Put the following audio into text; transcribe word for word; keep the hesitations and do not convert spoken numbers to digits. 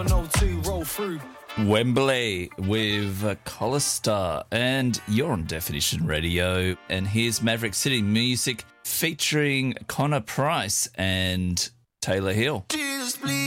one oh two, roll through. Wembley with uh, Collister, and you're on Definition Radio, and here's Maverick City music featuring Connor Price and Taylor Hill. Jesus, please.